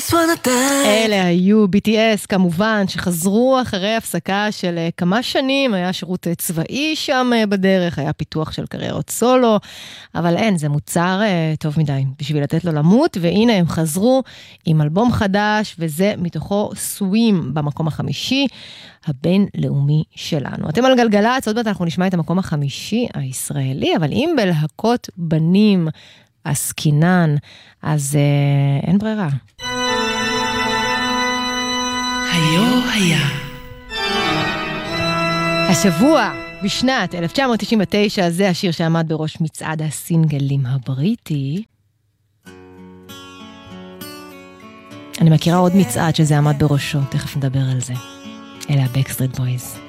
אלה היו BTS כמובן, שחזרו אחרי הפסקה של כמה שנים, היה שירות צבאי שם בדרך, היה פיתוח של קריירות סולו, אבל אין, זה מוצר טוב מדי בשביל לתת לו למות, והנה הם חזרו עם אלבום חדש, וזה מתוכו סווים במקום החמישי, הבינלאומי שלנו. אתם על גלגלצ, עוד מעט אנחנו נשמע את המקום החמישי הישראלי, אבל אם בלהקות בנים עסקינן, אז אין ברירה. היה. השבוע, בשנת 1999, זה השיר שעמד בראש מצעד הסינגלים הבריטי. אני מכירה עוד מצעד שזה עמד בראשו, תכף נדבר על זה. אלה הבקסטריט בויז.